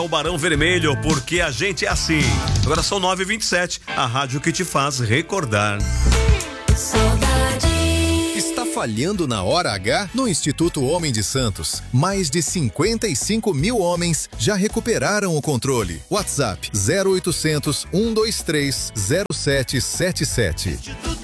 O Barão Vermelho, porque a gente é assim. Agora são 9h27, a rádio que te faz recordar. Está falhando na hora H? No Instituto Homem de Santos, mais de 55 mil homens já recuperaram o controle. WhatsApp 0800 123 0777.